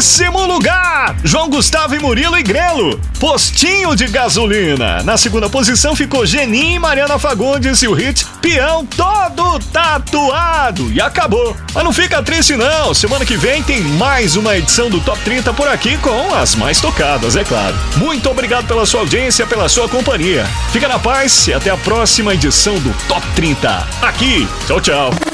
décimo lugar, João Gustavo e Murilo e Grelo, Postinho de Gasolina. Na segunda posição ficou Geninho e Mariana Fagundes e o hit Peão Todo Tatuado. E acabou. Mas não fica triste não, semana que vem tem mais uma edição do Top 30 por aqui com as mais tocadas, é claro. Muito obrigado pela sua audiência, pela sua companhia. Fica na paz e até a próxima edição do Top 30. Aqui, tchau, tchau.